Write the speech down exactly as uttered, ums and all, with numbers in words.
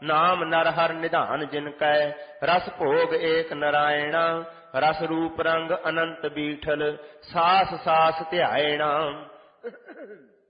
ਨਾਮ ਨਰ ਹਰ ਨਿਧਾਨ ਜਿਨ ਕੈ, ਰਸ ਭੋਗ ਏਕ ਨਰਾਇਣਾ। ਰਸ ਰੂਪ ਰੰਗ ਅਨੰਤ ਬੀਠਲ, ਸਾਸ ਸਾਸ ਧਿਆਇਣਾ।